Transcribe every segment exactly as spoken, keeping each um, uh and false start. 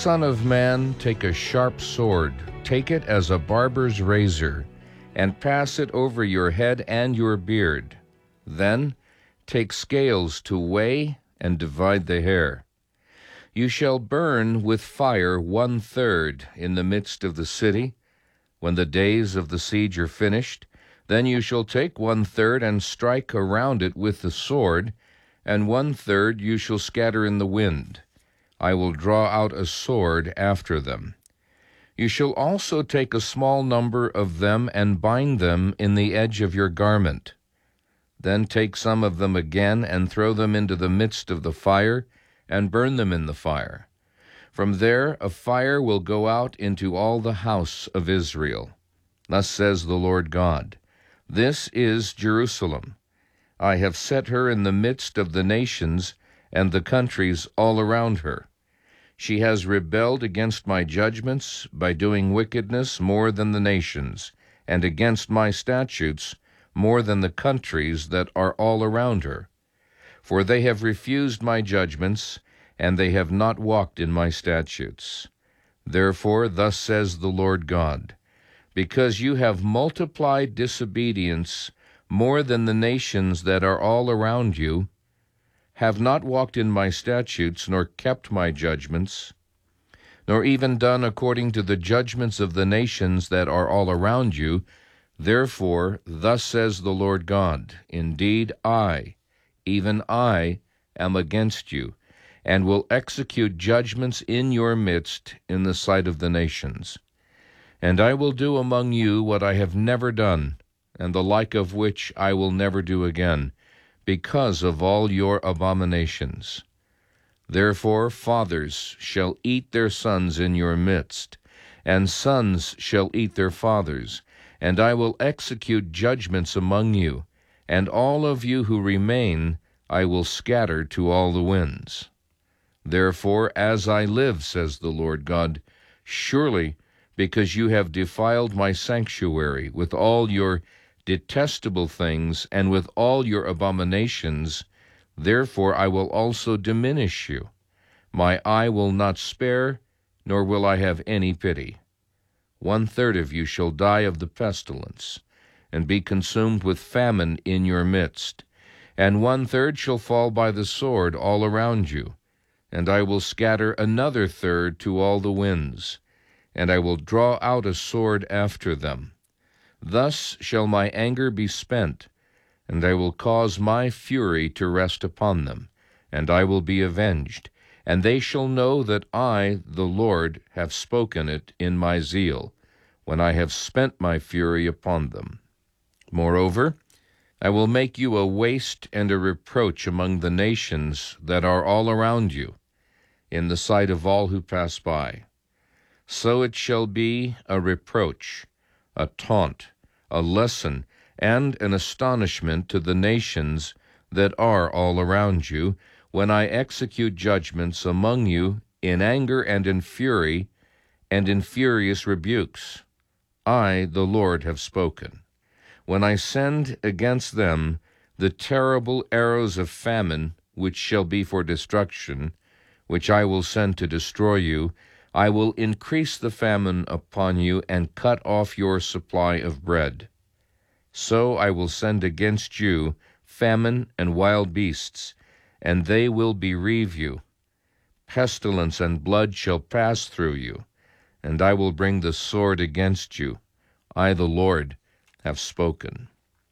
son of man, take a sharp sword, take it as a barber's razor, and pass it over your head and your beard. Then take scales to weigh and divide the hair. You shall burn with fire one-third in the midst of the city. When the days of the siege are finished, then you shall take one-third and strike around it with the sword, and one-third you shall scatter in the wind. I will draw out a sword after them. You shall also take a small number of them and bind them in the edge of your garment. Then take some of them again and throw them into the midst of the fire, and burn them in the fire. From there a fire will go out into all the house of Israel. Thus says the Lord God, This is Jerusalem. I have set her in the midst of the nations and the countries all around her. She has rebelled against my judgments by doing wickedness more than the nations, and against my statutes more than the countries that are all around her. For they have refused my judgments, and they have not walked in my statutes. Therefore, thus says the Lord God, Because you have multiplied disobedience more than the nations that are all around you, have not walked in my statutes, nor kept my judgments, nor even done according to the judgments of the nations that are all around you, therefore, thus says the Lord God, Indeed, I, even I, am against you, and will execute judgments in your midst in the sight of the nations. And I will do among you what I have never done, and the like of which I will never do again, because of all your abominations. Therefore fathers shall eat their sons in your midst, and sons shall eat their fathers, and I will execute judgments among you, and all of you who remain I will scatter to all the winds. Therefore, as I live, says the Lord God, surely because you have defiled my sanctuary with all your detestable things and with all your abominations, therefore I will also diminish you. My eye will not spare, nor will I have any pity. One-third of you shall die of the pestilence, and be consumed with famine in your midst, and one-third shall fall by the sword all around you, and I will scatter another third to all the winds, and I will draw out a sword after them. Thus shall my anger be spent, and I will cause my fury to rest upon them, and I will be avenged, and they shall know that I, the Lord, have spoken it in my zeal, when I have spent my fury upon them. Moreover, I will make you a waste and a reproach among the nations that are all around you, in the sight of all who pass by. So it shall be a reproach, a taunt, a lesson, and an astonishment to the nations that are all around you, when I execute judgments among you in anger and in fury and in furious rebukes. I, the Lord, have spoken. When I send against them the terrible arrows of famine, which shall be for destruction, which I will send to destroy you, I will increase the famine upon you and cut off your supply of bread. So I will send against you famine and wild beasts, and they will bereave you. Pestilence and blood shall pass through you, and I will bring the sword against you. I, the Lord, have spoken.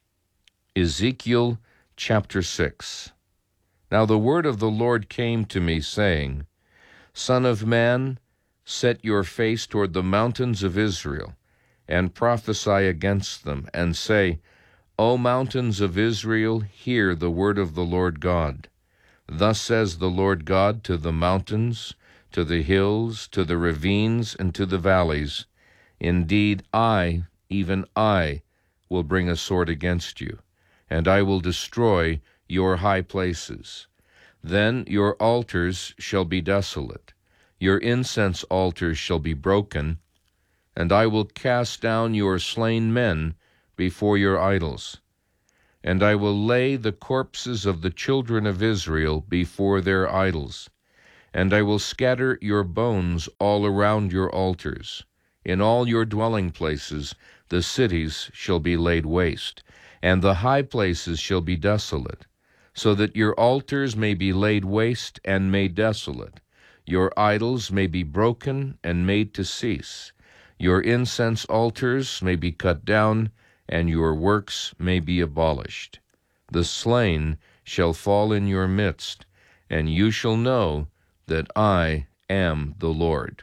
Ezekiel chapter six. Now the word of the Lord came to me, saying, Son of man, set your face toward the mountains of Israel, and prophesy against them, and say, O mountains of Israel, hear the word of the Lord God. Thus says the Lord God to the mountains, to the hills, to the ravines, and to the valleys, Indeed, I, even I, will bring a sword against you, and I will destroy your high places. Then your altars shall be desolate, your incense altars shall be broken, and I will cast down your slain men before your idols. And I will lay the corpses of the children of Israel before their idols, And I will scatter your bones all around your altars. In all your dwelling places the cities shall be laid waste, and the high places shall be desolate, so that your altars may be laid waste and made desolate. Your idols may be broken and made to cease. Your incense altars may be cut down, and your works may be abolished. The slain shall fall in your midst, and you shall know that I am the Lord.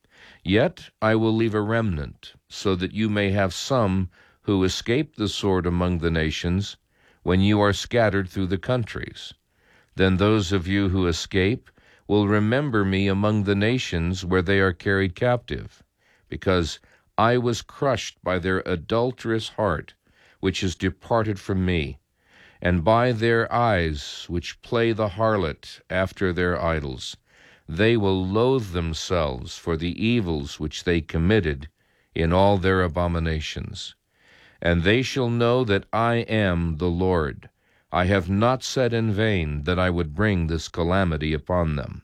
Yet I will leave a remnant, so that you may have some who escape the sword among the nations, when you are scattered through the countries. Then those of you who escape will remember me among the nations where they are carried captive, because I was crushed by their adulterous heart, which is departed from me, and by their eyes, which play the harlot after their idols. They will loathe themselves for the evils which they committed in all their abominations. And they shall know that I am the Lord. I have not said in vain that I would bring this calamity upon them.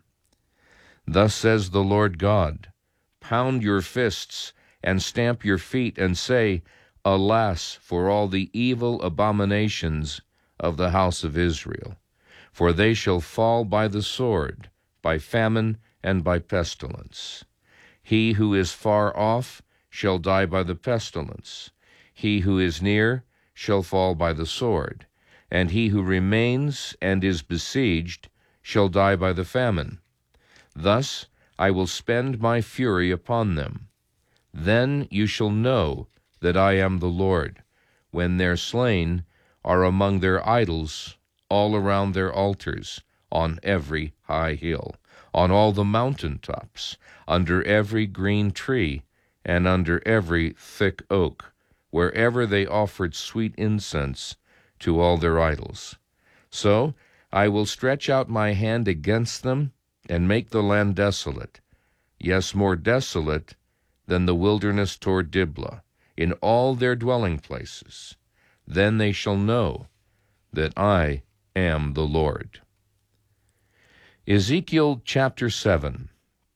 Thus says the Lord God, pound your fists and stamp your feet and say, Alas for all the evil abominations of the house of Israel, for they shall fall by the sword, by famine and by pestilence. He who is far off shall die by the pestilence. He who is near shall fall by the sword, and he who remains and is besieged shall die by the famine. Thus I will spend my fury upon them. Then you shall know that I am the Lord, when their slain are among their idols all around their altars, on every high hill, on all the mountain tops, under every green tree, and under every thick oak, wherever they offered sweet incense to all their idols. So I will stretch out my hand against them, and make the land desolate, yes, more desolate than the wilderness toward Diblah, in all their dwelling places. Then they shall know that I am the Lord. Ezekiel chapter seven.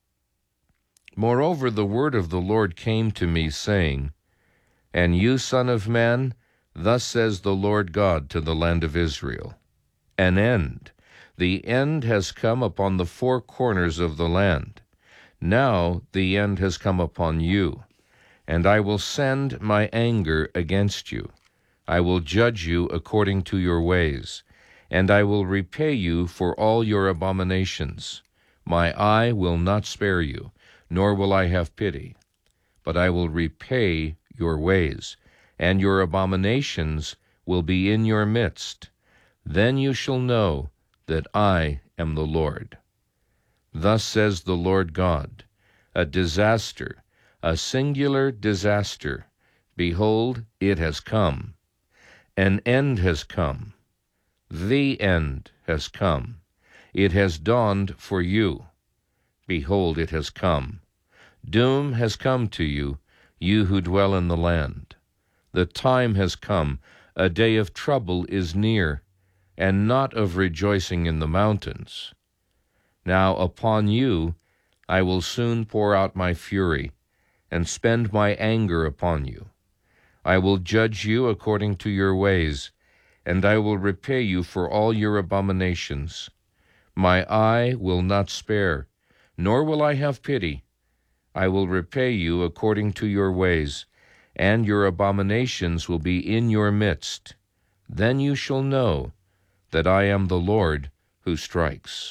Moreover, the word of the Lord came to me, saying, And you, son of man, thus says the Lord God to the land of Israel, An end. The end has come upon the four corners of the land. Now the end has come upon you, and I will send my anger against you. I will judge you according to your ways, and I will repay you for all your abominations. My eye will not spare you, nor will I have pity, but I will repay your ways, and your abominations will be in your midst. Then you shall know that I am the Lord. Thus says the Lord God, a disaster, a singular disaster. Behold, it has come. An end has come. The end has come. It has dawned for you. Behold, it has come. Doom has come to you, you who dwell in the land. The time has come, a day of trouble is near, and not of rejoicing in the mountains. Now upon you I will soon pour out my fury, and spend my anger upon you. I will judge you according to your ways, and I will repay you for all your abominations. My eye will not spare, nor will I have pity. I will repay you according to your ways, and your abominations will be in your midst. Then you shall know that I am the Lord who strikes.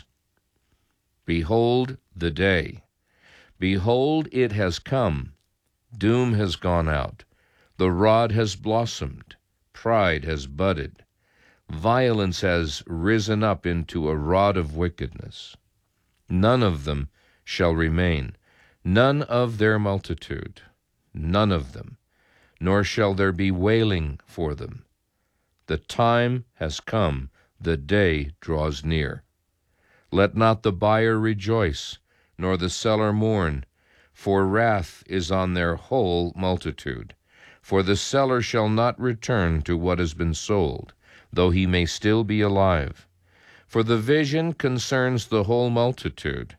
Behold the day. Behold, it has come. Doom has gone out. The rod has blossomed. Pride has budded. Violence has risen up into a rod of wickedness. None of them shall remain, none of their multitude, none of them, nor shall there be wailing for them. The time has come, the day draws near. Let not the buyer rejoice, nor the seller mourn, for wrath is on their whole multitude. For the seller shall not return to what has been sold, though he may still be alive. For the vision concerns the whole multitude,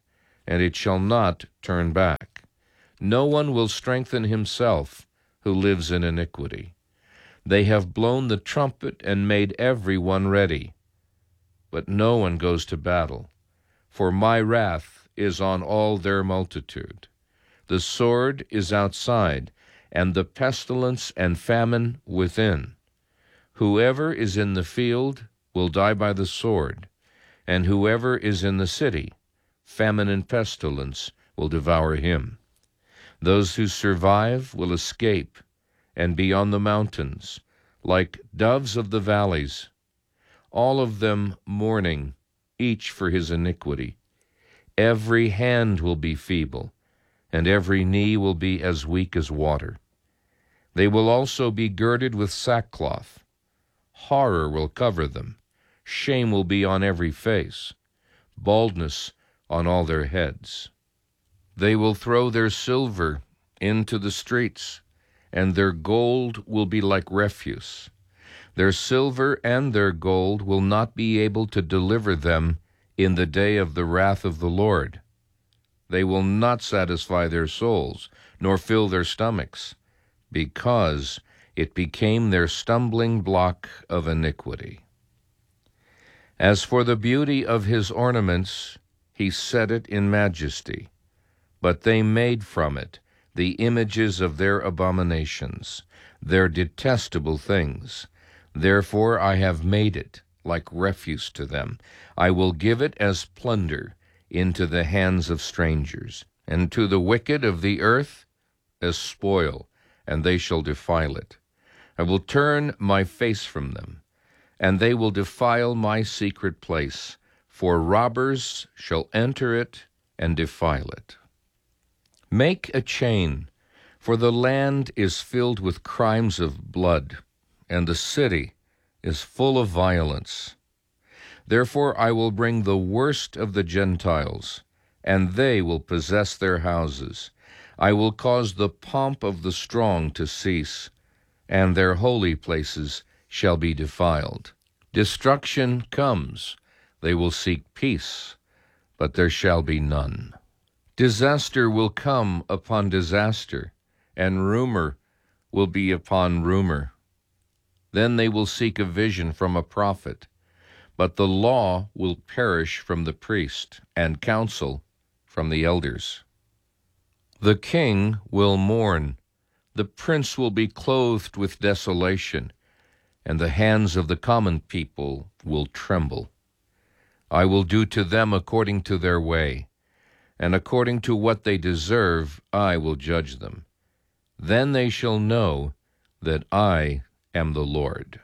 and it shall not turn back. No one will strengthen himself who lives in iniquity. They have blown the trumpet and made every one ready, but no one goes to battle, for my wrath is on all their multitude. The sword is outside, and the pestilence and famine within. Whoever is in the field will die by the sword, and whoever is in the city, famine and pestilence will devour him. Those who survive will escape and be on the mountains, like doves of the valleys, all of them mourning, each for his iniquity. Every hand will be feeble, and every knee will be as weak as water. They will also be girded with sackcloth. Horror will cover them. Shame will be on every face, baldness on all their heads. They will throw their silver into the streets, and their gold will be like refuse. Their silver and their gold will not be able to deliver them in the day of the wrath of the Lord. They will not satisfy their souls, nor fill their stomachs, because it became their stumbling block of iniquity. As for the beauty of his ornaments, he set it in majesty, but they made from it the images of their abominations, their detestable things. Therefore I have made it like refuse to them. I will give it as plunder into the hands of strangers, and to the wicked of the earth as spoil, and they shall defile it. I will turn my face from them, and they will defile my secret place, for robbers shall enter it and defile it. Make a chain, for the land is filled with crimes of blood, and the city is full of violence. Therefore I will bring the worst of the Gentiles, and they will possess their houses. I will cause the pomp of the strong to cease, and their holy places shall be defiled. Destruction comes. They will seek peace, but there shall be none. Disaster will come upon disaster, and rumor will be upon rumor. Then they will seek a vision from a prophet, but the law will perish from the priest, and counsel from the elders. The king will mourn, the prince will be clothed with desolation, and the hands of the common people will tremble. I will do to them according to their way, and according to what they deserve I will judge them. Then they shall know that I am the Lord.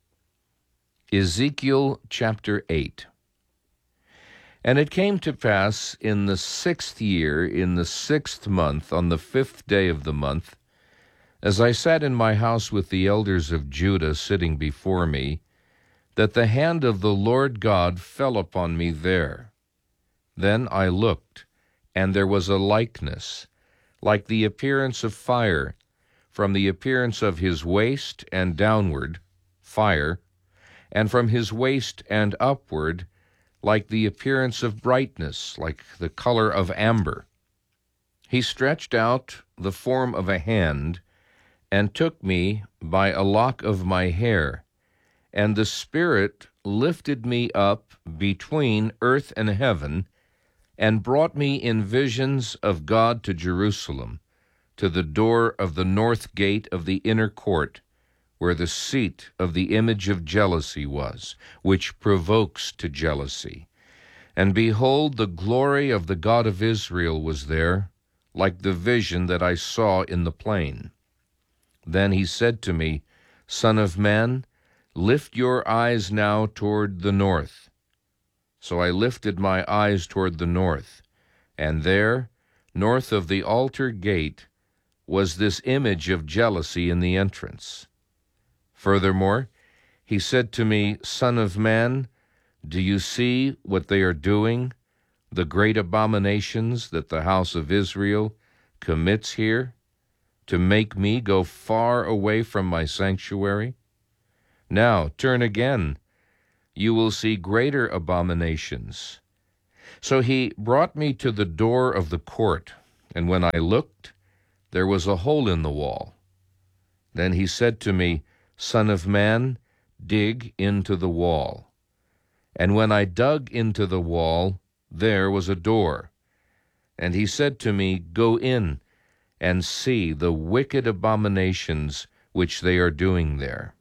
Ezekiel chapter eight. And it came to pass in the sixth year, in the sixth month, on the fifth day of the month, as I sat in my house with the elders of Judah sitting before me, that the hand of the Lord God fell upon me there. Then I looked, and there was a likeness, like the appearance of fire, from the appearance of his waist and downward, fire, and from his waist and upward, like the appearance of brightness, like the color of amber. He stretched out the form of a hand, and took me by a lock of my hair, and the Spirit lifted me up between earth and heaven, and brought me in visions of God to Jerusalem, to the door of the north gate of the inner court, where the seat of the image of jealousy was, which provokes to jealousy. And behold, the glory of the God of Israel was there, like the vision that I saw in the plain. Then he said to me, Son of man, lift your eyes now toward the north. So I lifted my eyes toward the north, and there, north of the altar gate, was this image of jealousy in the entrance. Furthermore, he said to me, Son of man, do you see what they are doing, the great abominations that the house of Israel commits here, to make me go far away from my sanctuary? Now turn again. You will see greater abominations. So he brought me to the door of the court, and when I looked, there was a hole in the wall. Then he said to me, Son of man, dig into the wall. And when I dug into the wall, there was a door. And he said to me, Go in and see the wicked abominations which they are doing there.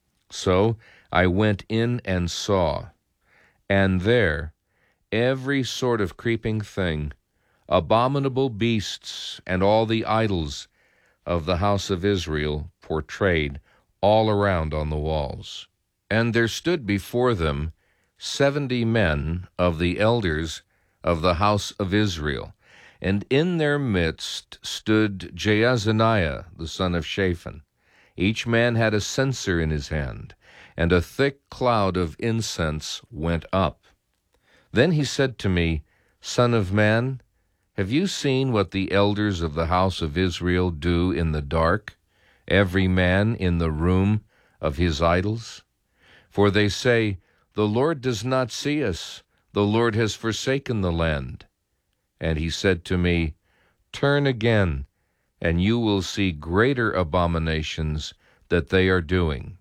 So I went in and saw, and there every sort of creeping thing, abominable beasts, and all the idols of the house of Israel portrayed all around on the walls. And there stood before them seventy men of the elders of the house of Israel, and in their midst stood Jaazaniah the son of Shaphan. Each man had a censer in his hand, and a thick cloud of incense went up. Then he said to me, Son of man, have you seen what the elders of the house of Israel do in the dark, every man in the room of his idols? For they say, The Lord does not see us, the Lord has forsaken the land. And he said to me, Turn again, and you will see greater abominations that they are doing.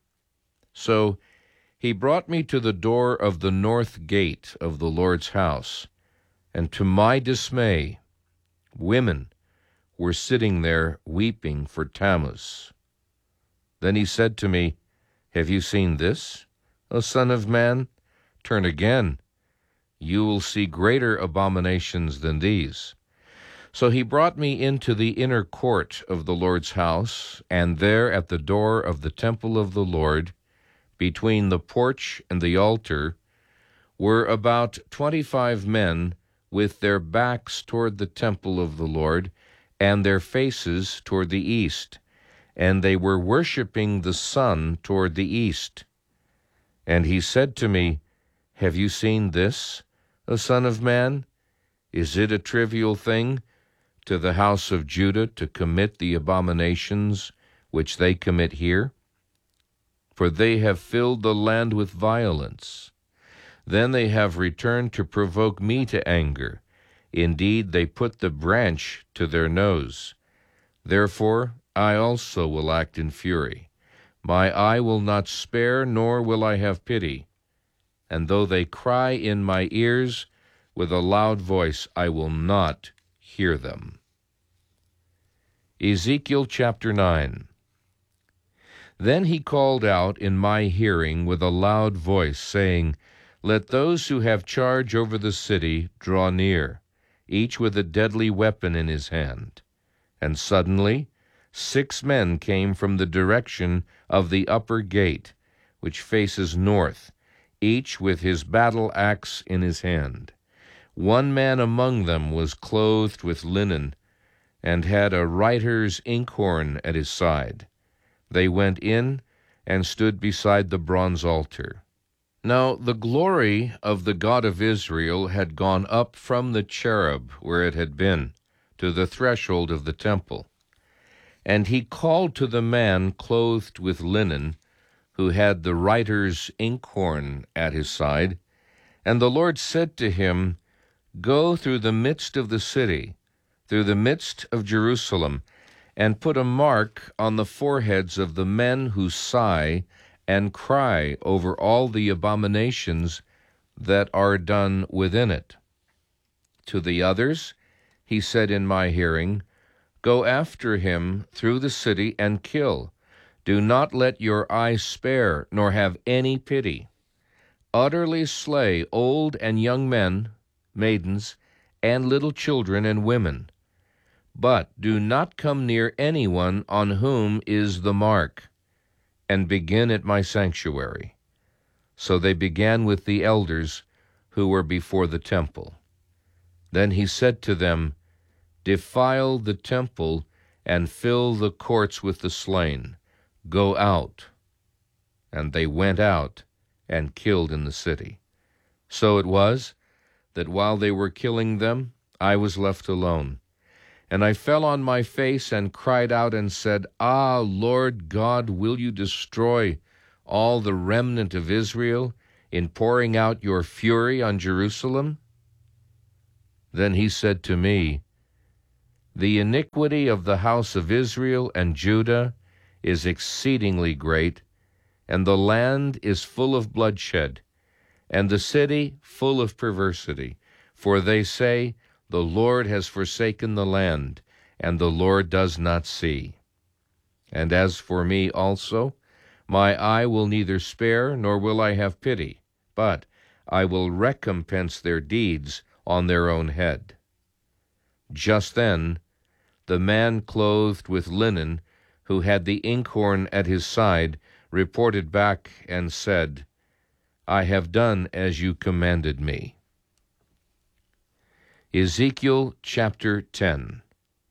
So he brought me to the door of the north gate of the Lord's house, and to my dismay, women were sitting there weeping for Tammuz. Then he said to me, Have you seen this, O son of man? Turn again. You will see greater abominations than these. So he brought me into the inner court of the Lord's house, and there at the door of the temple of the Lord, between the porch and the altar, were about twenty-five men with their backs toward the temple of the Lord, and their faces toward the east, and they were worshiping the sun toward the east. And he said to me, Have you seen this, O son of man? Is it a trivial thing to the house of Judah to commit the abominations which they commit here? For they have filled the land with violence. Then they have returned to provoke me to anger. Indeed, they put the branch to their nose. Therefore, I also will act in fury. My eye will not spare, nor will I have pity. And though they cry in my ears with a loud voice, I will not hear them. Ezekiel chapter nine. Then he called out in my hearing with a loud voice, saying, Let those who have charge over the city draw near, each with a deadly weapon in his hand. And suddenly six men came from the direction of the upper gate, which faces north, each with his battle axe in his hand. One man among them was clothed with linen, and had a writer's inkhorn at his side. They went in and stood beside the bronze altar. Now the glory of the God of Israel had gone up from the cherub where it had been to the threshold of the temple. And he called to the man clothed with linen, who had the writer's inkhorn at his side, and the Lord said to him, Go through the midst of the city, through the midst of Jerusalem, and put a mark on the foreheads of the men who sigh and cry over all the abominations that are done within it. To the others he said in my hearing, Go after him through the city and kill. Do not let your eye spare, nor have any pity. Utterly slay old and young men, maidens, and little children and women. But do not come near anyone on whom is the mark, and begin at my sanctuary. So they began with the elders who were before the temple. Then he said to them, Defile the temple and fill the courts with the slain. Go out. And they went out and killed in the city. So it was that while they were killing them, I was left alone. And I fell on my face and cried out and said, Ah, Lord God, will you destroy all the remnant of Israel in pouring out your fury on Jerusalem? Then he said to me, The iniquity of the house of Israel and Judah is exceedingly great, and the land is full of bloodshed, and the city full of perversity. For they say, The Lord has forsaken the land, and the Lord does not see. And as for me also, my eye will neither spare, nor will I have pity, but I will recompense their deeds on their own head. Just then the man clothed with linen, who had the inkhorn at his side, reported back and said, I have done as you commanded me. Ezekiel chapter ten.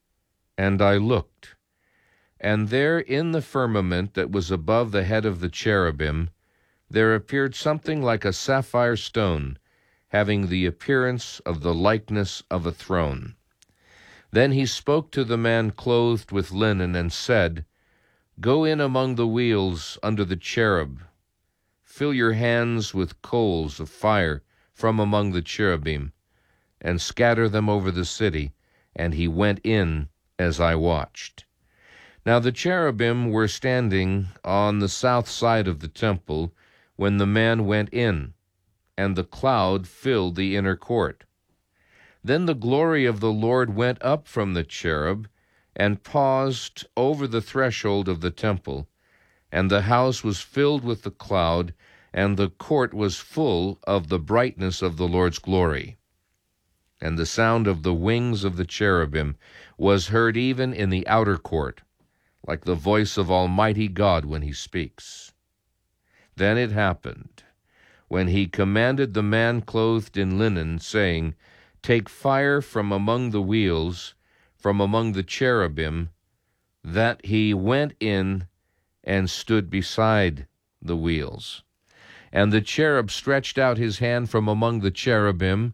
And I looked, and there in the firmament that was above the head of the cherubim, there appeared something like a sapphire stone, having the appearance of the likeness of a throne. Then he spoke to the man clothed with linen, and said, Go in among the wheels under the cherub. Fill your hands with coals of fire from among the cherubim, and scatter them over the city. And he went in as I watched. Now the cherubim were standing on the south side of the temple when the man went in, and the cloud filled the inner court. Then the glory of the Lord went up from the cherub and paused over the threshold of the temple, and the house was filled with the cloud, and the court was full of the brightness of the Lord's glory. And the sound of the wings of the cherubim was heard even in the outer court, like the voice of Almighty God when he speaks. Then it happened, when he commanded the man clothed in linen, saying, Take fire from among the wheels, from among the cherubim, that he went in and stood beside the wheels. And the cherub stretched out his hand from among the cherubim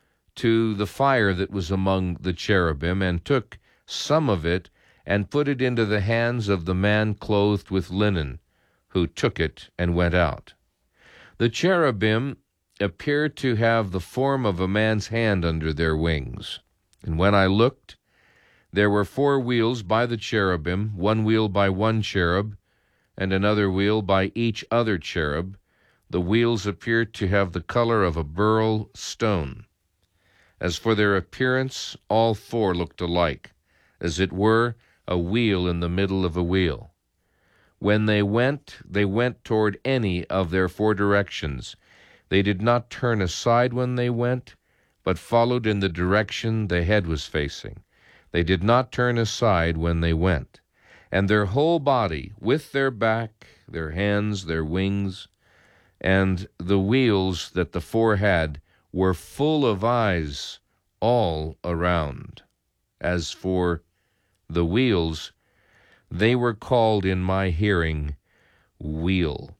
to the fire that was among the cherubim, and took some of it, and put it into the hands of the man clothed with linen, who took it and went out. The cherubim appeared to have the form of a man's hand under their wings. And when I looked, there were four wheels by the cherubim, one wheel by one cherub, and another wheel by each other cherub. The wheels appeared to have the color of a beryl stone. As for their appearance, all four looked alike, as it were a wheel in the middle of a wheel. When they went, they went toward any of their four directions. They did not turn aside when they went, but followed in the direction the head was facing. They did not turn aside when they went. And their whole body, with their back, their hands, their wings, and the wheels that the four had, were full of eyes all around. As for the wheels, they were called in my hearing wheel.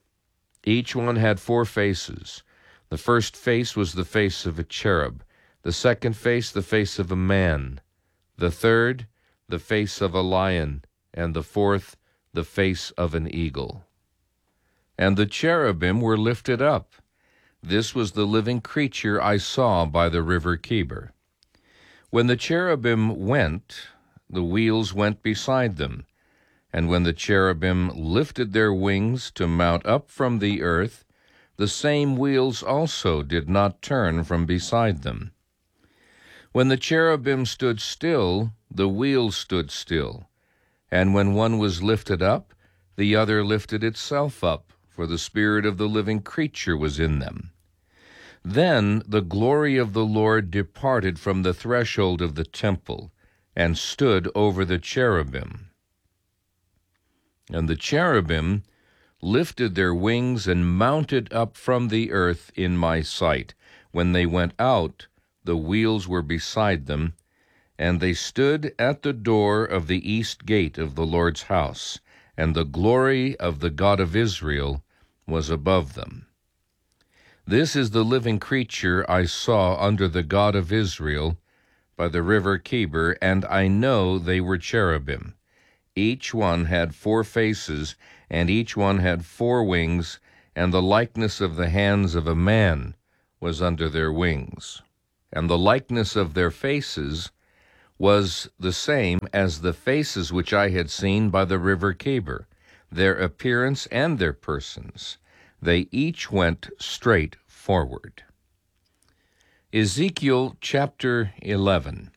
Each one had four faces. The first face was the face of a cherub, the second face the face of a man, the third the face of a lion, and the fourth the face of an eagle. And the cherubim were lifted up. This was the living creature I saw by the river Chebar. When the cherubim went, the wheels went beside them. And when the cherubim lifted their wings to mount up from the earth, the same wheels also did not turn from beside them. When the cherubim stood still, the wheels stood still. And when one was lifted up, the other lifted itself up, for the spirit of the living creature was in them. Then the glory of the Lord departed from the threshold of the temple, and stood over the cherubim. And the cherubim lifted their wings and mounted up from the earth in my sight. When they went out, the wheels were beside them, and they stood at the door of the east gate of the Lord's house, and the glory of the God of Israel was above them. This is the living creature I saw under the God of Israel by the river Chebar, and I know they were cherubim. Each one had four faces, and each one had four wings, and the likeness of the hands of a man was under their wings. and the likeness of their faces was the same as the faces which I had seen by the river Chebar, their appearance and their persons. They each went straight forward. Ezekiel chapter eleven.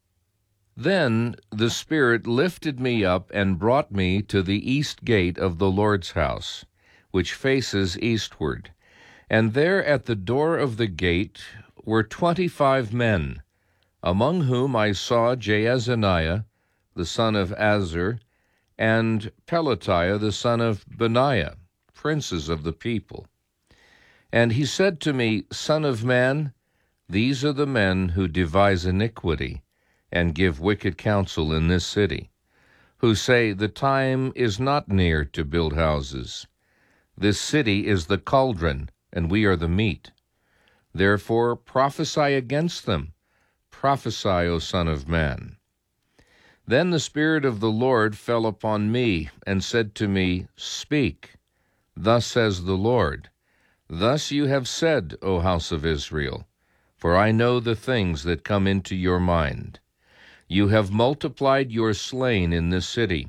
Then the Spirit lifted me up and brought me to the east gate of the Lord's house, which faces eastward. And there at the door of the gate were twenty-five men, among whom I saw Jaazaniah, the son of Azur, and Pelatiah, the son of Benaiah, princes of the people. And he said to me, Son of man, these are the men who devise iniquity, and give wicked counsel in this city, who say, The time is not near to build houses. This city is the cauldron, and we are the meat. Therefore prophesy against them. Prophesy, O Son of man. Then the Spirit of the Lord fell upon me, and said to me, Speak. Thus says the Lord, Thus you have said, O house of Israel, for I know the things that come into your mind. You have multiplied your slain in this city,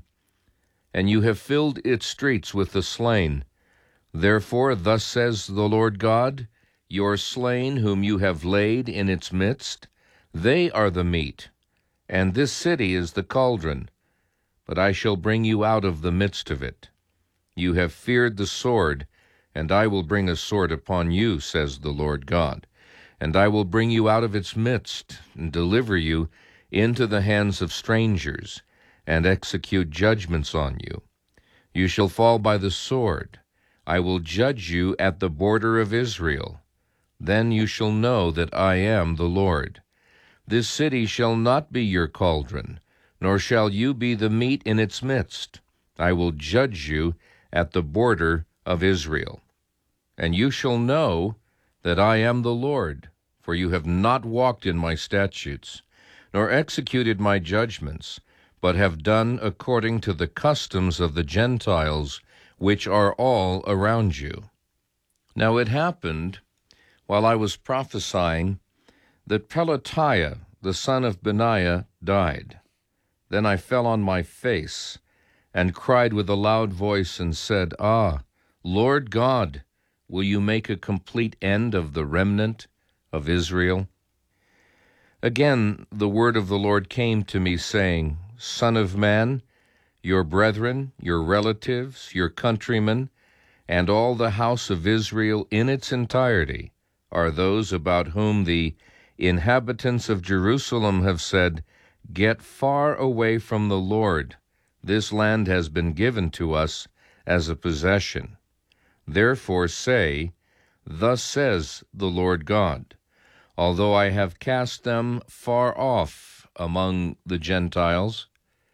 and you have filled its streets with the slain. Therefore, thus says the Lord God, Your slain whom you have laid in its midst, they are the meat, and this city is the cauldron, but I shall bring you out of the midst of it. You have feared the sword, and I will bring a sword upon you, says the Lord God, and I will bring you out of its midst, and deliver you into the hands of strangers, and execute judgments on you. You shall fall by the sword. I will judge you at the border of Israel. Then you shall know that I am the Lord. This city shall not be your cauldron, nor shall you be the meat in its midst. I will judge you at the border of Israel. And you shall know that I am the Lord, for you have not walked in my statutes, nor executed my judgments, but have done according to the customs of the Gentiles, which are all around you. Now it happened, while I was prophesying, that Pelatiah, the son of Benaiah, died. Then I fell on my face, and cried with a loud voice, and said, Ah, Lord God, will you make a complete end of the remnant of Israel? Again the word of the Lord came to me, saying, Son of man, your brethren, your relatives, your countrymen, and all the house of Israel in its entirety are those about whom the inhabitants of Jerusalem have said, Get far away from the Lord. This land has been given to us as a possession. Therefore say, Thus says the Lord God, Although I have cast them far off among the Gentiles,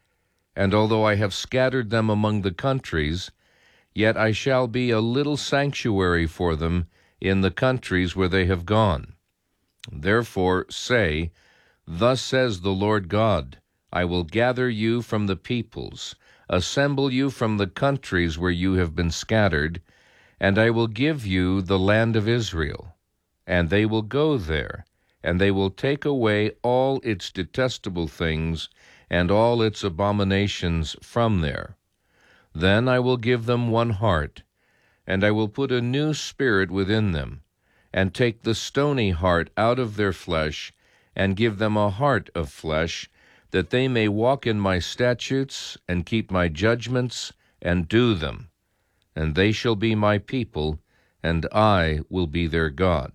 and although I have scattered them among the countries, yet I shall be a little sanctuary for them in the countries where they have gone. Therefore say, Thus says the Lord God, I will gather you from the peoples, assemble you from the countries where you have been scattered, and I will give you the land of Israel. And they will go there, and they will take away all its detestable things and all its abominations from there. Then I will give them one heart, and I will put a new spirit within them, and take the stony heart out of their flesh, and give them a heart of flesh, that they may walk in my statutes, and keep my judgments, and do them. And they shall be my people, and I will be their God.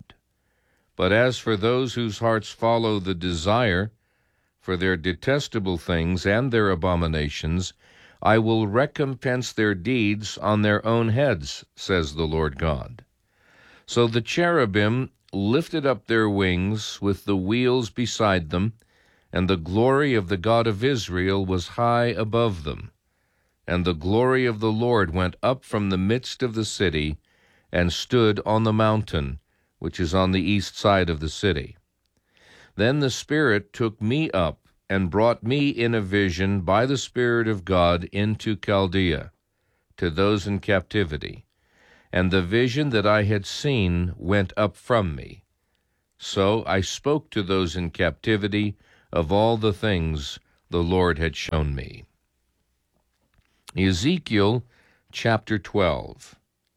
But as for those whose hearts follow the desire for their detestable things and their abominations, I will recompense their deeds on their own heads, says the Lord God. So the cherubim lifted up their wings with the wheels beside them, and the glory of the God of Israel was high above them. And the glory of the Lord went up from the midst of the city, and stood on the mountain, which is on the east side of the city. Then the Spirit took me up, and brought me in a vision by the Spirit of God into Chaldea, to those in captivity. And the vision that I had seen went up from me. So I spoke to those in captivity of all the things the Lord had shown me. Ezekiel chapter twelve.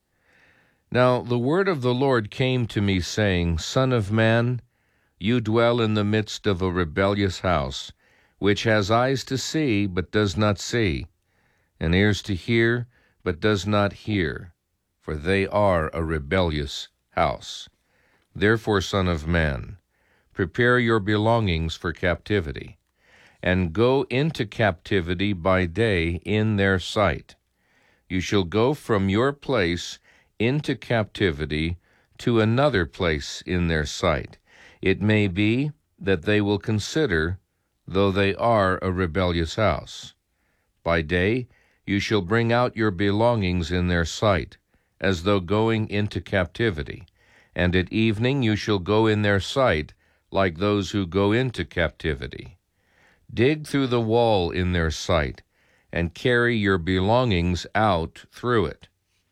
Now the word of the Lord came to me, saying, Son of man, you dwell in the midst of a rebellious house, which has eyes to see, but does not see, and ears to hear, but does not hear, for they are a rebellious house. Therefore, Son of man, prepare your belongings for captivity, and go into captivity by day in their sight. You shall go from your place into captivity to another place in their sight. It may be that they will consider, though they are a rebellious house. By day you shall bring out your belongings in their sight, as though going into captivity, and at evening you shall go in their sight, like those who go into captivity. Dig through the wall in their sight, and carry your belongings out through it.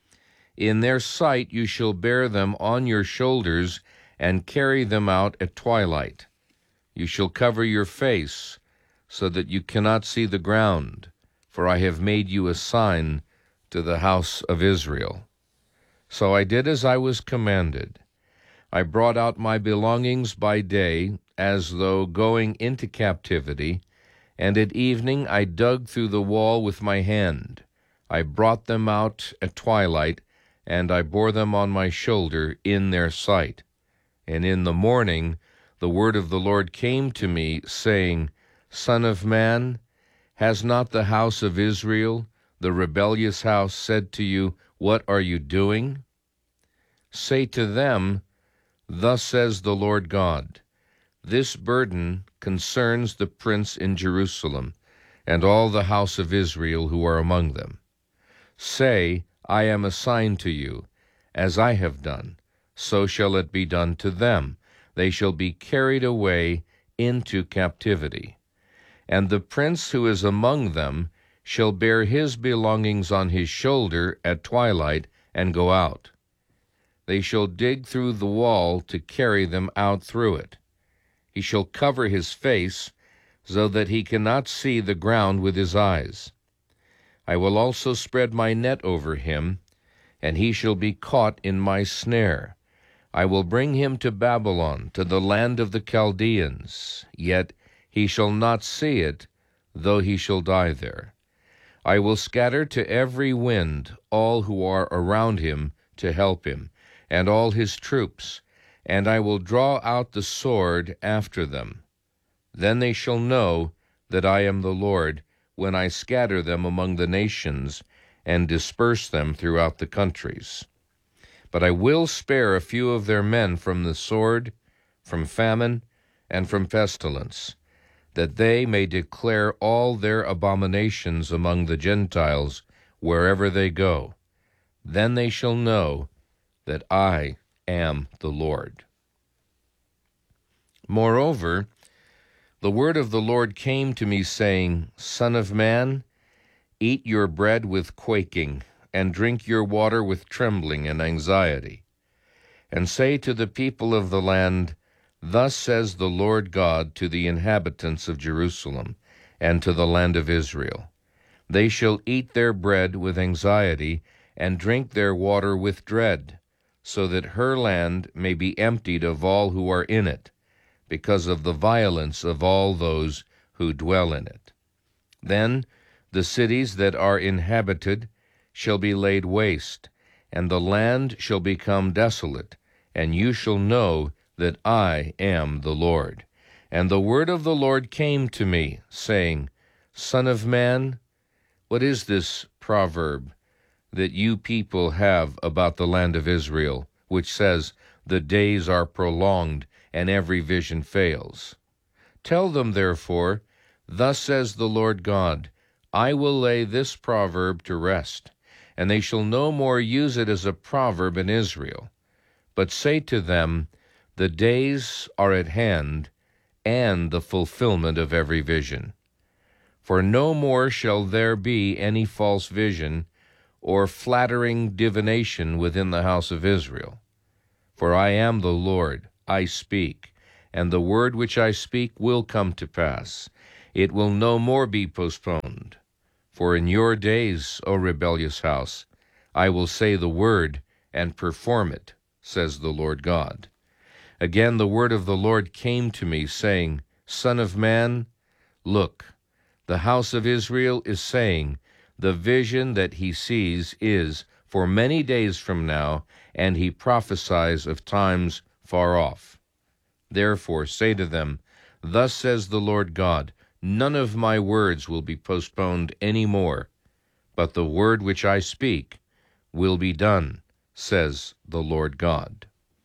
In their sight you shall bear them on your shoulders, and carry them out at twilight. You shall cover your face, so that you cannot see the ground, for I have made you a sign to the house of Israel. So I did as I was commanded. I brought out my belongings by day, as though going into captivity, and at evening I dug through the wall with my hand. I brought them out at twilight, and I bore them on my shoulder in their sight. And in the morning the word of the Lord came to me, saying, Son of man, has not the house of Israel, the rebellious house, said to you, What are you doing? Say to them, Thus says the Lord God, This burden concerns the prince in Jerusalem, and all the house of Israel who are among them. Say, I am a sign to you, as I have done, so shall it be done to them. They shall be carried away into captivity. And the prince who is among them shall bear his belongings on his shoulder at twilight and go out. They shall dig through the wall to carry them out through it. He shall cover his face, so that he cannot see the ground with his eyes. I will also spread my net over him, and he shall be caught in my snare. I will bring him to Babylon, to the land of the Chaldeans, yet he shall not see it, though he shall die there. I will scatter to every wind all who are around him to help him, and all his troops, and I will draw out the sword after them. Then they shall know that I am the Lord, when I scatter them among the nations and disperse them throughout the countries. But I will spare a few of their men from the sword, from famine, and from pestilence, that they may declare all their abominations among the Gentiles wherever they go. Then they shall know that I am the Lord. Moreover, the word of the Lord came to me, saying, Son of man, eat your bread with quaking, and drink your water with trembling and anxiety. And say to the people of the land, Thus says the Lord God to the inhabitants of Jerusalem, and to the land of Israel, They shall eat their bread with anxiety, and drink their water with dread, so that her land may be emptied of all who are in it, because of the violence of all those who dwell in it. Then the cities that are inhabited shall be laid waste, and the land shall become desolate, and you shall know that I am the Lord. And the word of the Lord came to me, saying, Son of man, what is this proverb that you people have about the land of Israel, which says, The days are prolonged, and every vision fails? Tell them, therefore, Thus says the Lord God, I will lay this proverb to rest, and they shall no more use it as a proverb in Israel. But say to them, The days are at hand, and the fulfillment of every vision. For no more shall there be any false vision, or flattering divination within the house of Israel. For I am the Lord, I speak, and the word which I speak will come to pass. It will no more be postponed. For in your days, O rebellious house, I will say the word and perform it, says the Lord God. Again the word of the Lord came to me, saying, Son of man, look, the house of Israel is saying, the vision that he sees is for many days from now, and he prophesies of times far off. Therefore say to them, Thus says the Lord God, none of my words will be postponed any more, but the word which I speak will be done, says the Lord God.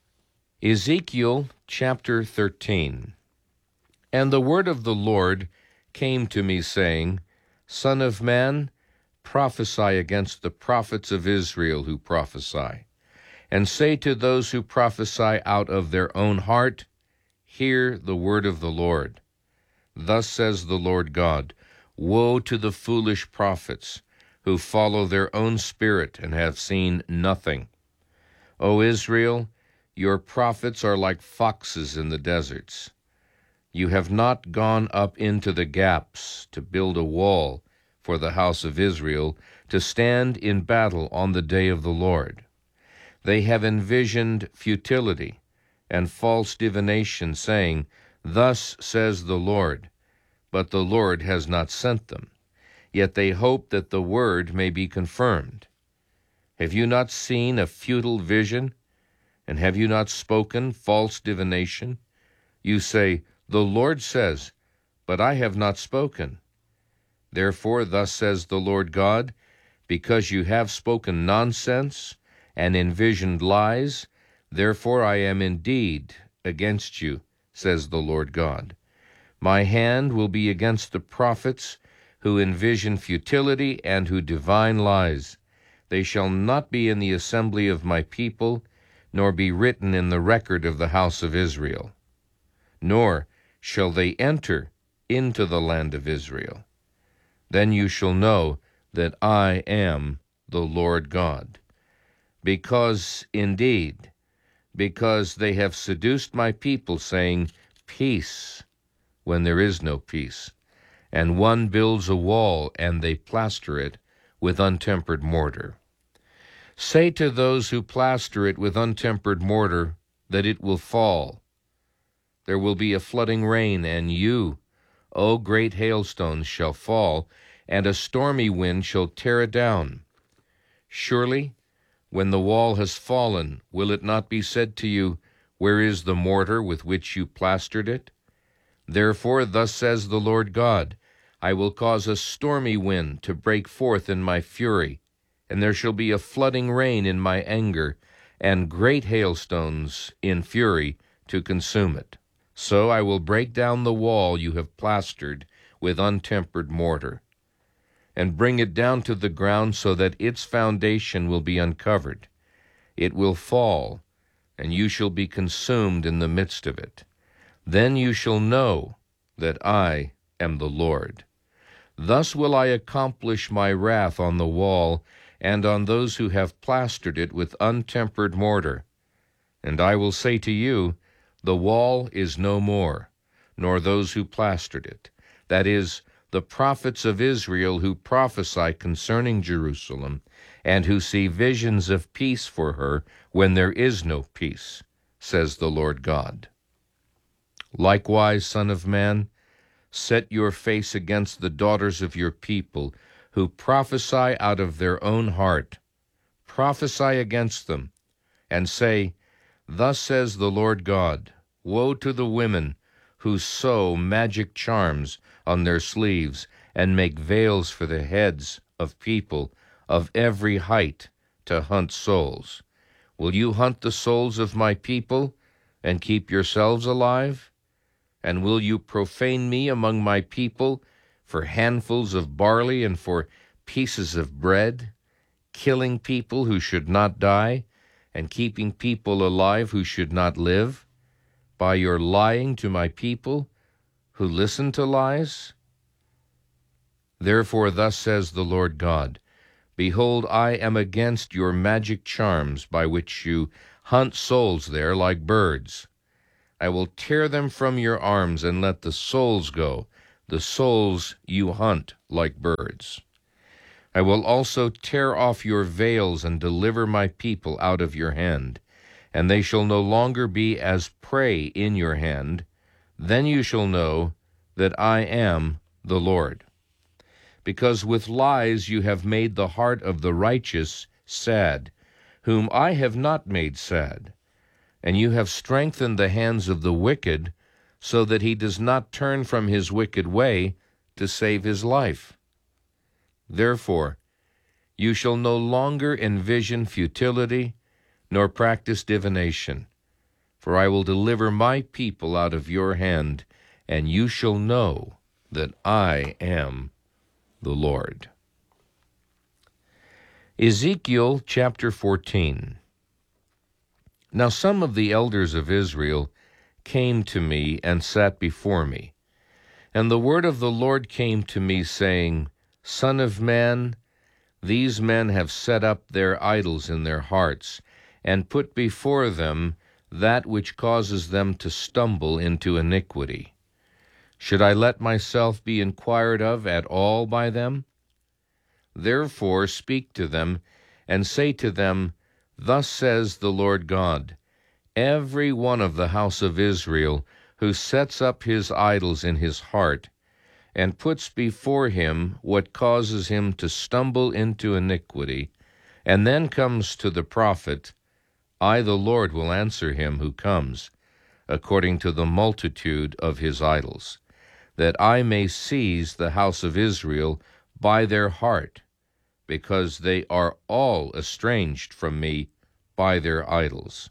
Ezekiel chapter thirteen. And the word of the Lord came to me, saying, Son of man, prophesy against the prophets of Israel who prophesy, and say to those who prophesy out of their own heart, Hear the word of the Lord. Thus says the Lord God, Woe to the foolish prophets who follow their own spirit and have seen nothing. O Israel, your prophets are like foxes in the deserts. You have not gone up into the gaps to build a wall for the house of Israel, to stand in battle on the day of the Lord. They have envisioned futility and false divination, saying, Thus says the Lord, but the Lord has not sent them. Yet they hope that the word may be confirmed. Have you not seen a futile vision? And have you not spoken false divination? You say, The Lord says, but I have not spoken. Therefore, thus says the Lord God, because you have spoken nonsense and envisioned lies, therefore I am indeed against you, says the Lord God. My hand will be against the prophets who envision futility and who divine lies. They shall not be in the assembly of my people, nor be written in the record of the house of Israel. Nor shall they enter into the land of Israel. Then you shall know that I am the Lord God. Because indeed, because they have seduced my people, saying, Peace, when there is no peace, and one builds a wall, and they plaster it with untempered mortar. Say to those who plaster it with untempered mortar that it will fall. There will be a flooding rain, and you, O great hailstones, shall fall, and a stormy wind shall tear it down. Surely, when the wall has fallen, will it not be said to you, Where is the mortar with which you plastered it? Therefore, thus says the Lord God, I will cause a stormy wind to break forth in my fury, and there shall be a flooding rain in my anger, and great hailstones in fury to consume it. So I will break down the wall you have plastered with untempered mortar, and bring it down to the ground so that its foundation will be uncovered. It will fall, and you shall be consumed in the midst of it. Then you shall know that I am the Lord. Thus will I accomplish my wrath on the wall and on those who have plastered it with untempered mortar. And I will say to you, The wall is no more, nor those who plastered it, that is, the prophets of Israel who prophesy concerning Jerusalem, and who see visions of peace for her when there is no peace, says the Lord God. Likewise, Son of man, set your face against the daughters of your people, who prophesy out of their own heart. Prophesy against them, and say, Thus says the Lord God, Woe to the women who sew magic charms on their sleeves and make veils for the heads of people of every height to hunt souls. Will you hunt the souls of my people and keep yourselves alive? And will you profane me among my people for handfuls of barley and for pieces of bread, killing people who should not die, and keeping people alive who should not live, by your lying to my people who listen to lies? Therefore thus says the Lord God, Behold, I am against your magic charms by which you hunt souls there like birds. I will tear them from your arms and let the souls go, the souls you hunt like birds. I will also tear off your veils and deliver my people out of your hand, and they shall no longer be as prey in your hand. Then you shall know that I am the Lord. Because with lies you have made the heart of the righteous sad, whom I have not made sad, and you have strengthened the hands of the wicked, so that he does not turn from his wicked way to save his life. Therefore, you shall no longer envision futility, nor practice divination, for I will deliver my people out of your hand, and you shall know that I am the Lord. Ezekiel chapter fourteen. Now some of the elders of Israel came to me and sat before me. And the word of the Lord came to me, saying, Son of man, these men have set up their idols in their hearts, and put before them that which causes them to stumble into iniquity. Should I let myself be inquired of at all by them? Therefore speak to them, and say to them, Thus says the Lord God, Every one of the house of Israel who sets up his idols in his heart, and puts before him what causes him to stumble into iniquity, and then comes to the prophet, I the Lord will answer him who comes, according to the multitude of his idols, that I may seize the house of Israel by their heart, because they are all estranged from me by their idols.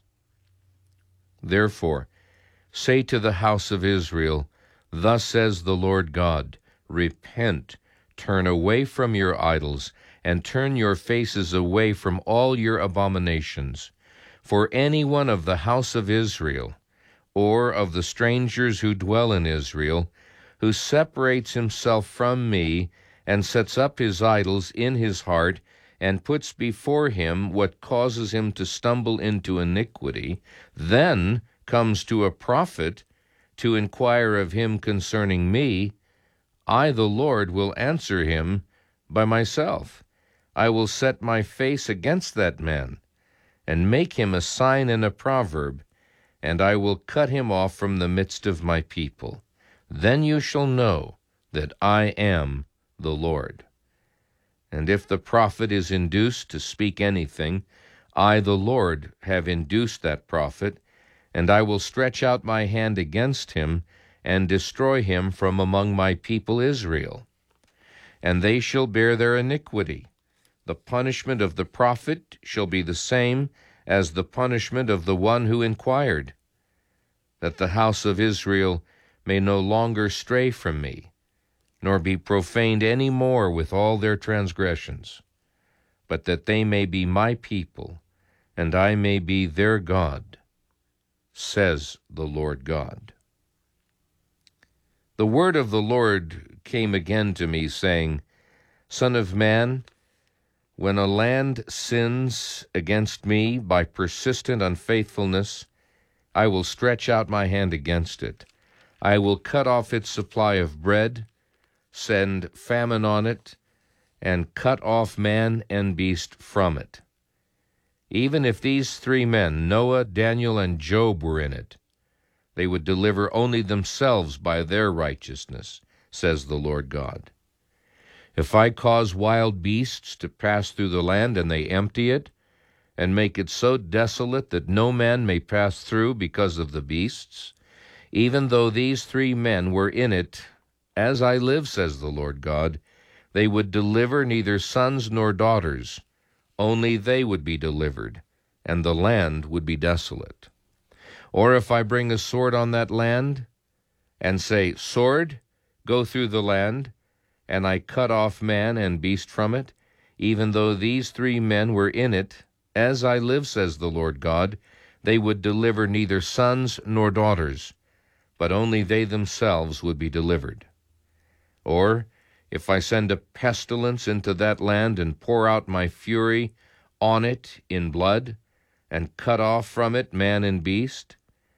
Therefore, say to the house of Israel, Thus says the Lord God, Repent, turn away from your idols, and turn your faces away from all your abominations. For any one of the house of Israel, or of the strangers who dwell in Israel, who separates himself from me, and sets up his idols in his heart, and puts before him what causes him to stumble into iniquity, then comes to a prophet to inquire of him concerning me, I the Lord will answer him by myself. I will set my face against that man, and make him a sign and a proverb, and I will cut him off from the midst of my people. Then you shall know that I am the Lord. And if the prophet is induced to speak anything, I, the Lord, have induced that prophet, and I will stretch out my hand against him, and destroy him from among my people Israel. And they shall bear their iniquity. The punishment of the prophet shall be the same as the punishment of the one who inquired, that the house of Israel may no longer stray from me, nor be profaned any more with all their transgressions, but that they may be my people, and I may be their God, says the Lord God. The word of the Lord came again to me, saying, Son of man, when a land sins against me by persistent unfaithfulness, I will stretch out my hand against it. I will cut off its supply of bread, send famine on it, and cut off man and beast from it. Even if these three men, Noah, Daniel, and Job, were in it, they would deliver only themselves by their righteousness, says the Lord God. If I cause wild beasts to pass through the land, and they empty it, and make it so desolate that no man may pass through because of the beasts, even though these three men were in it, as I live, says the Lord God, they would deliver neither sons nor daughters, only they would be delivered, and the land would be desolate. Or if I bring a sword on that land, and say, Sword, go through the land, and I cut off man and beast from it, even though these three men were in it, as I live, says the Lord God, they would deliver neither sons nor daughters, but only they themselves would be delivered. Or if I send a pestilence into that land and pour out my fury on it in blood, and cut off from it man and beast,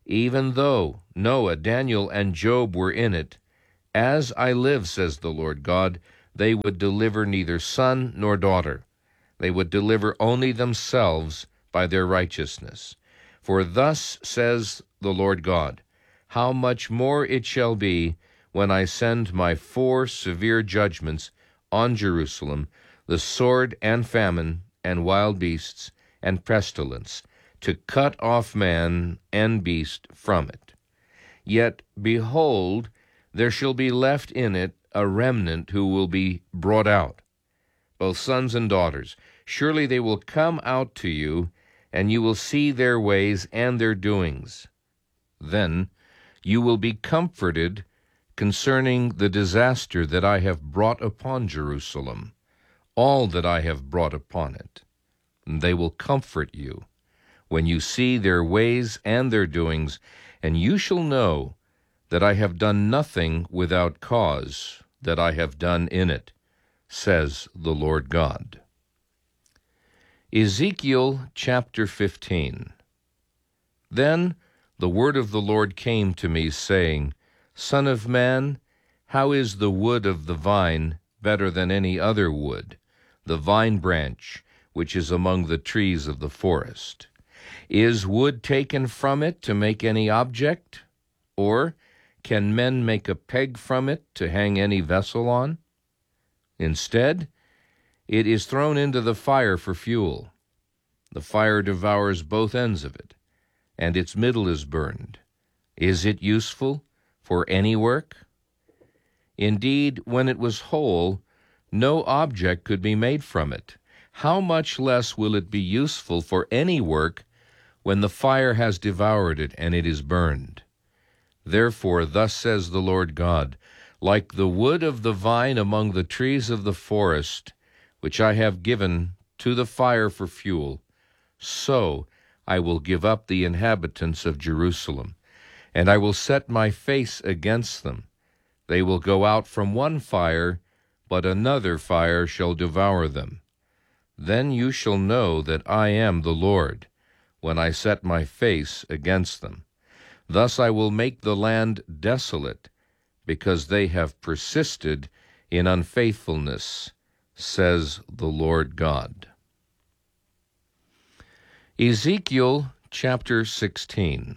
even though Noah, Daniel, and Job were in it, as I live, says the Lord God, they would deliver neither son nor daughter. They would deliver only themselves by their righteousness. For thus says the Lord God, how much more it shall be when I send my four severe judgments on Jerusalem, the sword and famine and wild beasts and pestilence, to cut off man and beast from it. Yet, behold, there shall be left in it a remnant who will be brought out, both sons and daughters. Surely they will come out to you, and you will see their ways and their doings. Then you will be comforted concerning the disaster that I have brought upon Jerusalem, all that I have brought upon it. And they will comfort you when you see their ways and their doings, and you shall know that I have done nothing without cause, that I have done in it, says the Lord God. Ezekiel chapter fifteen. Then the word of the Lord came to me, saying, Son of man, how is the wood of the vine better than any other wood, the vine branch which is among the trees of the forest? Is wood taken from it to make any object? Or can men make a peg from it to hang any vessel on? Instead, it is thrown into the fire for fuel. The fire devours both ends of it, and its middle is burned. Is it useful for any work? Indeed, when it was whole, no object could be made from it. How much less will it be useful for any work when the fire has devoured it and it is burned? Therefore, thus says the Lord God, like the wood of the vine among the trees of the forest, which I have given to the fire for fuel, so I will give up the inhabitants of Jerusalem, and I will set my face against them. They will go out from one fire, but another fire shall devour them. Then you shall know that I am the Lord, when I set my face against them. Thus I will make the land desolate, because they have persisted in unfaithfulness, says the Lord God. Ezekiel chapter sixteen.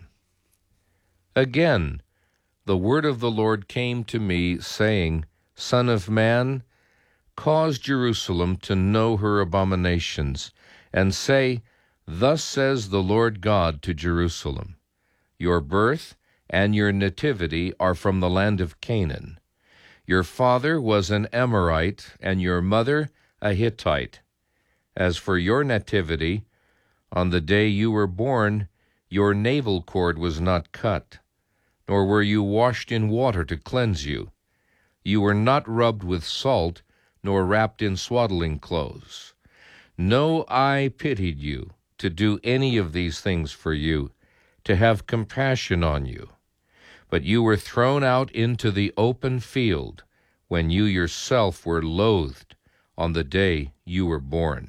Again, the word of the Lord came to me, saying, Son of man, cause Jerusalem to know her abominations, and say, Thus says the Lord God to Jerusalem, Your birth and your nativity are from the land of Canaan. Your father was an Amorite, and your mother a Hittite. As for your nativity, on the day you were born, your navel cord was not cut, nor were you washed in water to cleanse you. You were not rubbed with salt, nor wrapped in swaddling clothes. No eye pitied you to do any of these things for you, to have compassion on you. But you were thrown out into the open field when you yourself were loathed on the day you were born.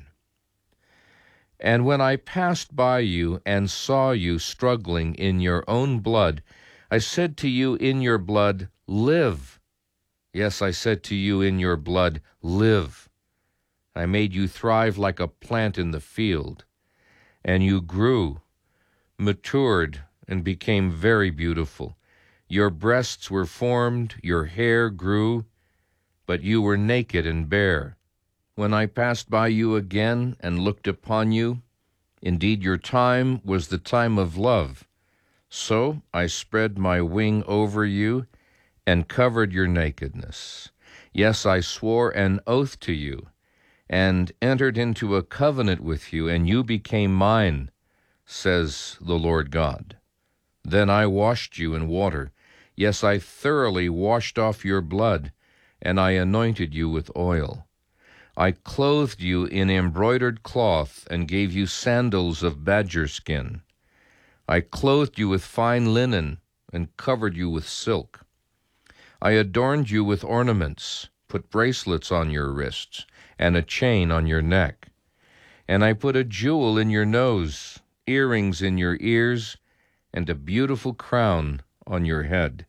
And when I passed by you and saw you struggling in your own blood, I said to you in your blood, Live. Yes, I said to you in your blood, Live. I made you thrive like a plant in the field, and you grew, matured, and became very beautiful. Your breasts were formed, your hair grew, but you were naked and bare. When I passed by you again and looked upon you, indeed your time was the time of love. So I spread my wing over you and covered your nakedness. Yes, I swore an oath to you and entered into a covenant with you, and you became mine, says the Lord God. Then I washed you in water. Yes, I thoroughly washed off your blood, and I anointed you with oil. I clothed you in embroidered cloth and gave you sandals of badger skin. I clothed you with fine linen and covered you with silk. I adorned you with ornaments, put bracelets on your wrists, and a chain on your neck. And I put a jewel in your nose, earrings in your ears, and a beautiful crown on your head.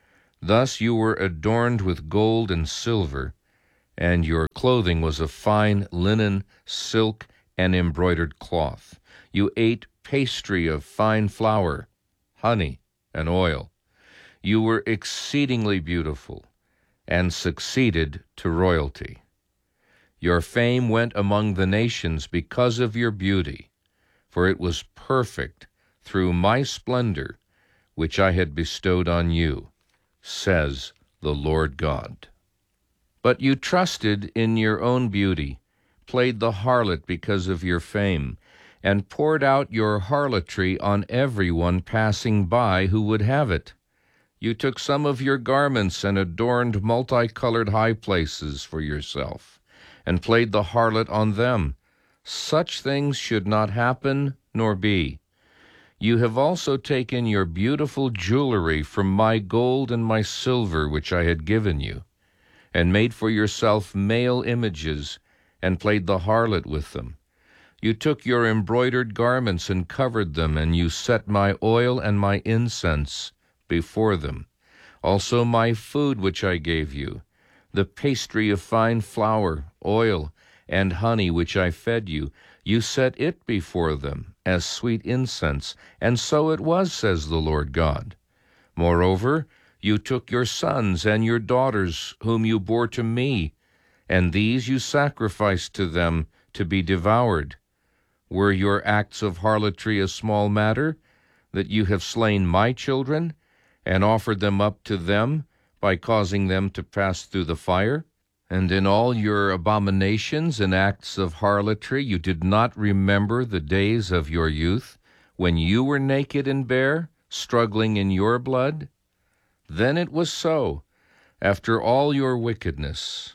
Thus you were adorned with gold and silver, and your clothing was of fine linen, silk, and embroidered cloth. You ate pastry of fine flour, honey, and oil. You were exceedingly beautiful, and succeeded to royalty. Your fame went among the nations because of your beauty, for it was perfect through my splendor, which I had bestowed on you, says the Lord God. But you trusted in your own beauty, played the harlot because of your fame, and poured out your harlotry on everyone passing by who would have it. You took some of your garments and adorned multicolored high places for yourself, and played the harlot on them. Such things should not happen nor be. You have also taken your beautiful jewelry from my gold and my silver which I had given you, and made for yourself male images, and played the harlot with them. You took your embroidered garments and covered them, and you set my oil and my incense before them. Also my food which I gave you, the pastry of fine flour, oil, and honey which I fed you, you set it before them as sweet incense, and so it was, says the Lord God. Moreover, you took your sons and your daughters, whom you bore to me, and these you sacrificed to them to be devoured. Were your acts of harlotry a small matter, that you have slain my children, and offered them up to them by causing them to pass through the fire? And in all your abominations and acts of harlotry you did not remember the days of your youth, when you were naked and bare, struggling in your blood? Then it was so, after all your wickedness.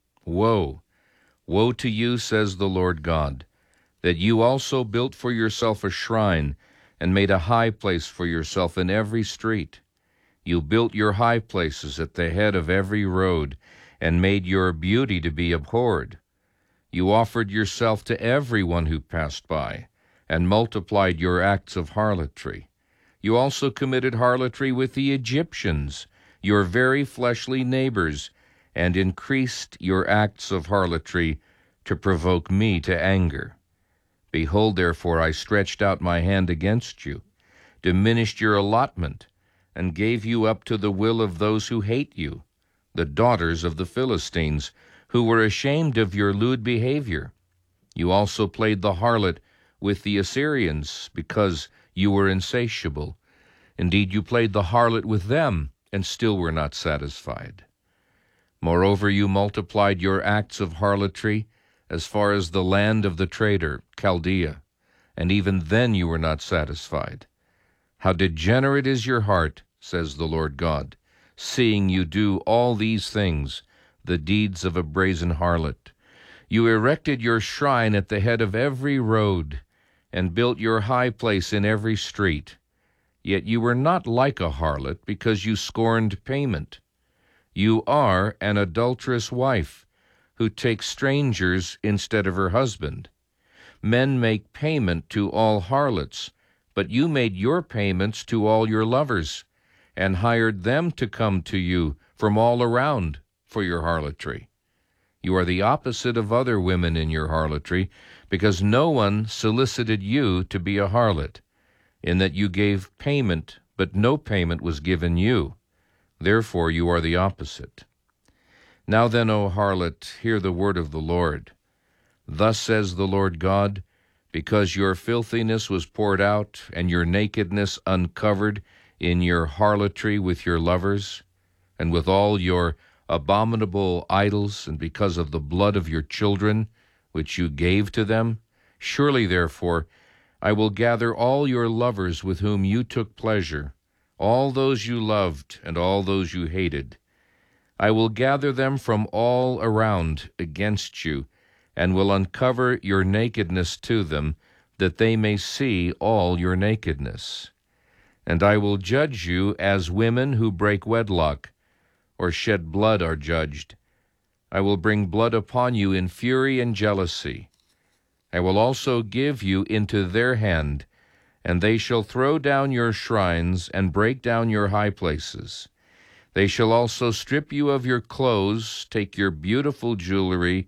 Woe, woe to you, says the Lord God, that you also built for yourself a shrine, and made a high place for yourself in every street. You built your high places at the head of every road, and made your beauty to be abhorred. You offered yourself to everyone who passed by, and multiplied your acts of harlotry. You also committed harlotry with the Egyptians, your very fleshly neighbors, and increased your acts of harlotry to provoke me to anger. Behold, therefore, I stretched out my hand against you, diminished your allotment, and gave you up to the will of those who hate you, the daughters of the Philistines, who were ashamed of your lewd behavior. You also played the harlot with the Assyrians, because you were insatiable. Indeed, you played the harlot with them, and still were not satisfied. Moreover, you multiplied your acts of harlotry as far as the land of the traitor, Chaldea, and even then you were not satisfied. How degenerate is your heart, says the Lord God, seeing you do all these things, the deeds of a brazen harlot. You erected your shrine at the head of every road, and built your high place in every street. Yet you were not like a harlot, because you scorned payment. You are an adulterous wife, who takes strangers instead of her husband. Men make payment to all harlots, but you made your payments to all your lovers, and hired them to come to you from all around for your harlotry. You are the opposite of other women in your harlotry, because no one solicited you to be a harlot, in that you gave payment, but no payment was given you. Therefore you are the opposite. Now then, O harlot, hear the word of the Lord. Thus says the Lord God, because your filthiness was poured out, and your nakedness uncovered in your harlotry with your lovers, and with all your abominable idols, and because of the blood of your children, which you gave to them, surely, therefore, I will gather all your lovers with whom you took pleasure, all those you loved and all those you hated. I will gather them from all around against you, and will uncover your nakedness to them, that they may see all your nakedness. And I will judge you as women who break wedlock, or shed blood are judged. I will bring blood upon you in fury and jealousy. I will also give you into their hand, And they shall throw down your shrines and break down your high places. They shall also strip you of your clothes, take your beautiful jewelry,